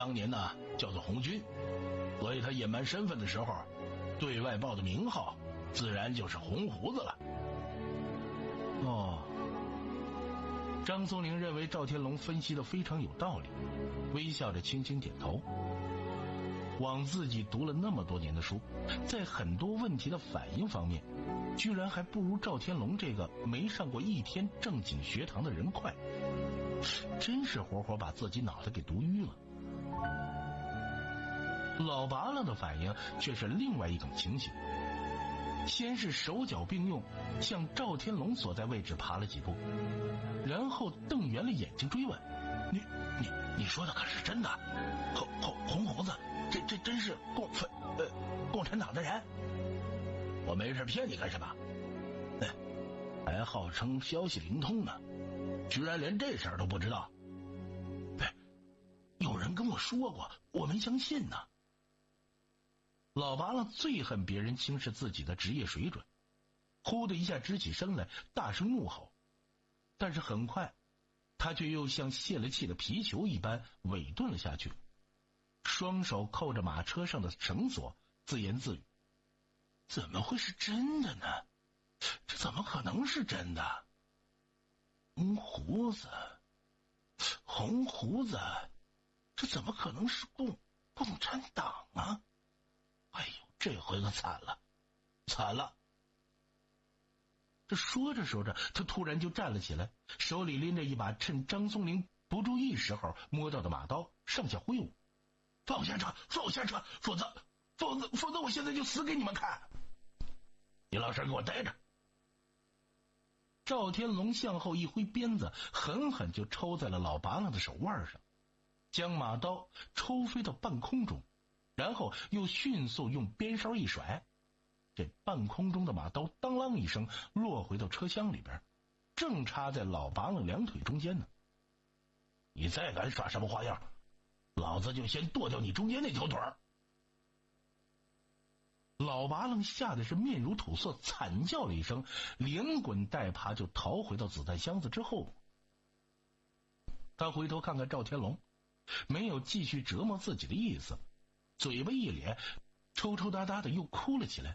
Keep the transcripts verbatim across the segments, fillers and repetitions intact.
当年呢叫做红军，所以他隐瞒身份的时候，对外报的名号自然就是红胡子了。 哦，张松龄认为赵天龙分析的非常有道理，微笑着轻轻点头。枉自己读了那么多年的书，在很多问题的反应方面，居然还不如赵天龙这个没上过一天正经学堂的人快，真是活活把自己脑袋给读淤了。老拔了的反应却是另外一种情形，先是手脚并用向赵天龙所在位置爬了几步，然后瞪圆了眼睛追问：你你你说的可是真的？红红红胡子这这真是共分呃共产党的人？ 我没事骗你干什么？哎，还号称消息灵通呢，居然连这事儿都不知道？ 对，有人跟我说过，我没相信呢。老拔了最恨别人轻视自己的职业水准，呼的一下直起身来，大声怒吼。但是很快，他却又像泄了气的皮球一般萎顿了下去，双手扣着马车上的绳索，自言自语：怎么会是真的呢？这怎么可能是真的？红胡子，红胡子，这怎么可能是共共产党啊？哎呦，这回可惨了，惨了！这说着说着，他突然就站了起来，手里拎着一把趁张松龄不注意时候摸到的马刀，上下挥舞：放下车，放下车，否则，否则，否则我现在就死给你们看！ 你老实给我待着！ 赵天龙向后一挥鞭子，狠狠就抽在了老拔了的手腕上，将马刀抽飞到半空中，然后又迅速用鞭梢一甩，这半空中的马刀当啷一声落回到车厢里边，正插在老拔了两腿中间呢。 你再敢耍什么花样，老子就先剁掉你中间那条腿儿！ 老拔楞吓得是面如土色，惨叫了一声，连滚带爬就逃回到子弹箱子之后。他回头看看赵天龙，没有继续折磨自己的意思，嘴巴一咧，抽抽搭搭的又哭了起来。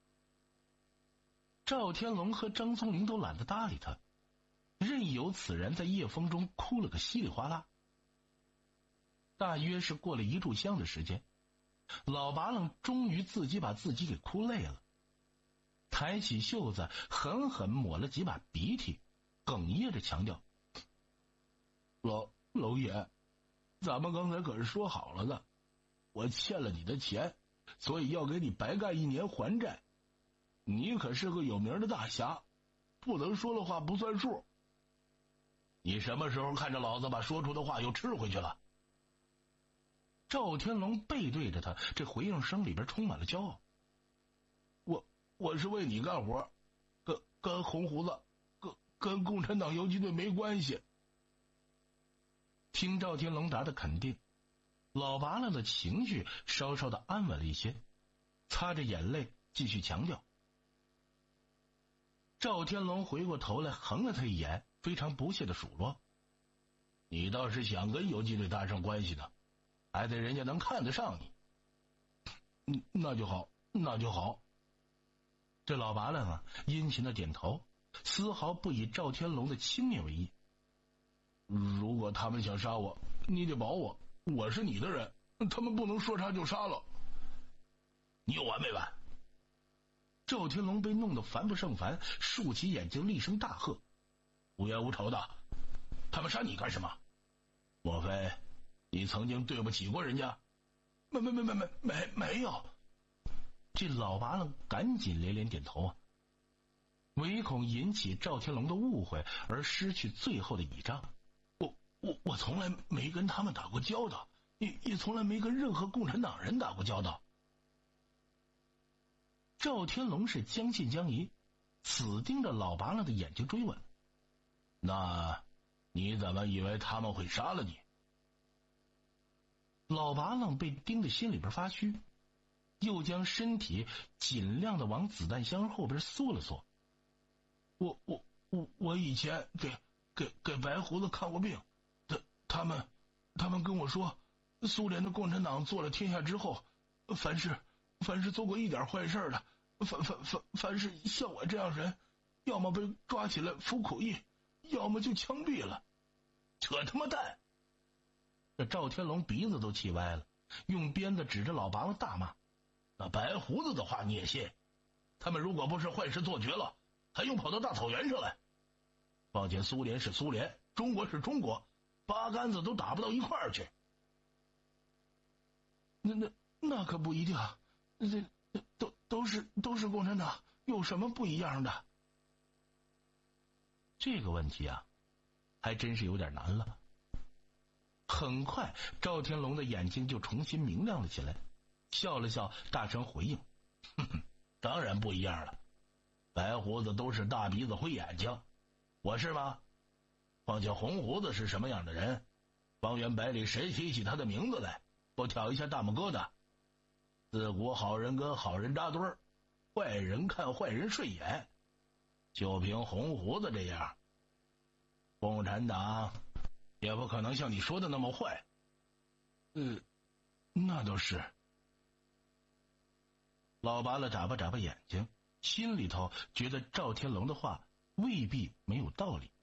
赵天龙和张松龄都懒得搭理他，任由此人在夜风中哭了个稀里哗啦。大约是过了一炷香的时间，老拔楞终于自己把自己给哭累了，抬起袖子狠狠抹了几把鼻涕，哽咽着强调：老老爷，咱们刚才可是说好了的，我欠了你的钱，所以要给你白干一年还债。你可是个有名的大侠，不能说的话不算数。 你什么时候看着老子把说出的话又吃回去了？ 赵天龙背对着他，这回应声里边充满了骄傲。我我是为你干活，跟跟红胡子，跟跟共产党游击队没关系。听赵天龙答的肯定，老拔了的情绪稍稍的安稳了一些，擦着眼泪继续强调。赵天龙回过头来横了他一眼，非常不屑的数落：你倒是想跟游击队搭上关系呢，还得人家能看得上你。嗯，那就好，那就好。这老拔楞啊，殷勤的点头，丝毫不以赵天龙的轻蔑为意。如果他们想杀我，你得保我，我是你的人，他们不能说杀就杀了。 你有完没完？ 赵天龙被弄得烦不胜烦，竖起眼睛厉声大喝：无冤无仇的，他们杀你干什么？莫非你曾经对不起过人家？没没没没没没没有。这老拔楞赶紧连连点头啊，唯恐引起赵天龙的误会而失去最后的倚仗。我我我从来没跟他们打过交道，也也从来没跟任何共产党人打过交道。赵天龙是将信将疑，死盯着老拔楞的眼睛追问：那你怎么以为他们会杀了你？老拔楞被盯得心里边发虚，又将身体尽量的往子弹箱后边缩了缩。我我我我以前给给给白胡子看过病，他他们他们跟我说， 苏联的共产党做了天下之后，凡是凡是做过一点坏事的，凡凡凡凡是像我这样人，要么被抓起来服苦役，要么就枪毙了。 扯他妈淡！ 这赵天龙鼻子都气歪了，用鞭子指着老八子大骂：“ 那白胡子的话你也信？他们如果不是坏事做绝了，还用跑到大草原上来？况且苏联是苏联，中国是中国，八竿子都打不到一块儿去。” 那那那可不一定，这都都是都是共产党，有什么不一样的？这个问题啊，还真是有点难了。很快，赵天龙的眼睛就重新明亮了起来，笑了笑，大声回应：“ 哼哼，当然不一样了。白胡子都是大鼻子灰眼睛，我是吗？况且红胡子是什么样的人？方圆百里谁提起他的名字来，不挑一下大拇疙瘩？自古好人跟好人扎堆儿，坏人看坏人顺眼。就凭红胡子这样，共产党也不可能像你说的那么坏。”“ 呃，那倒是。”老八了眨巴眨巴眼睛，心里头觉得赵天龙的话未必没有道理。